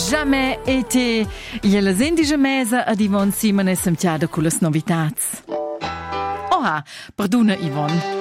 jamais été. Il la sendiga mesa ad Yvonne Simon e semtiada con las novitats. Oha, perdona Yvonne.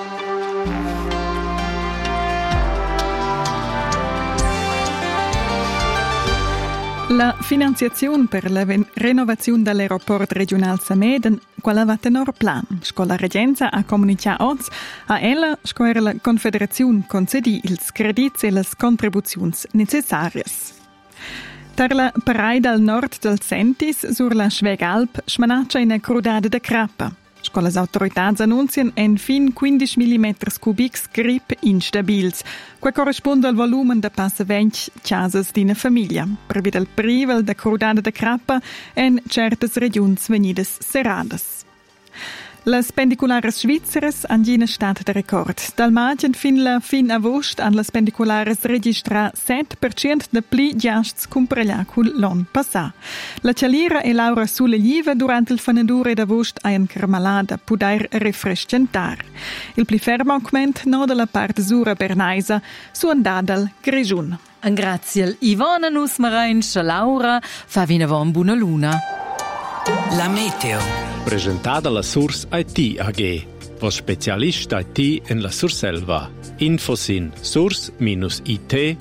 La finanziazione per la renovazione dell'aeroport regional Sameden, quella va tenor plan. Scola Regenza ha comunicato oggi a ella, scoera la Confederazione concedi ils credits e las contribuzioni necessarie. Per la Parei del nord del Sentis, sur la Schwegalp, smanaccia una crudada de crappa. Scolas autorità annunciano en fin 15 mm cubics grip instabils, che corrisponde al volumen de passa 20 casas d'ina famiglia, previd el privel de crudada de crappa en certas regions venidas serradas. Las pendiculares svizzeres han gina stat de record. Dal magen fin agost han las pendiculares registra 7% de pli giasts cumprelà cul l'on passà. La Cialira e Laura Sulegliva durant il fanadure d'agost hajan carmalada pudair refrescentar. Il pli ferm augment no de la part sura bernaisa su andadal Grigiun. Grazie Yvonne nus marein Laura fa vinavon buona luna. La meteo. Presentata la Source IT AG, was Spezialist IT in la Surselva. Infos in source-it.ch.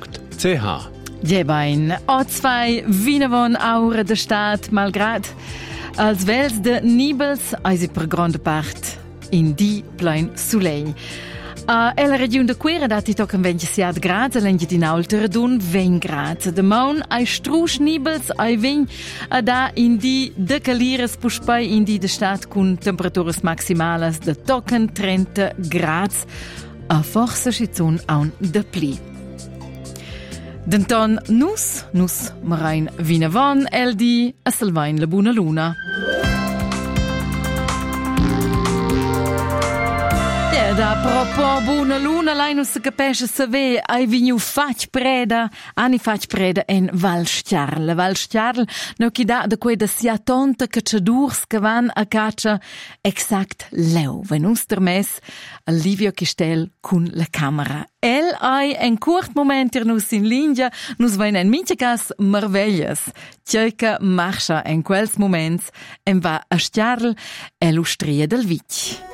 Jebein, O2 vinavon aura de Stadt malgrad als vels de Nibels eisi per grande part in di plein soleil. La regione de Quera dati tocan 27 gradi, l'enghi di Naulter d'un 20 gradi. De maun ai strusch nibels ai vegn da in di de calires puspai in di de stat con temperaturas maximales de tocan 30 gradi. A forza schizun aun de pli. Denton nus marein vinavon el di a salvain la buona luna. Da propos buona luna, lei non si capisce se ve ai vignu fac preda en Val Stiarl. Val Stiarl no chi da quei da sia tonta cacciadurs che van a caccia exact leu. Venus termes al Livio Chistel con la camera. El ai en curt moment nus in linea, nus vain en minche cas marvelles. Tjeica marcha en quels moments en va a Stiarl e l'ustria del Vitg.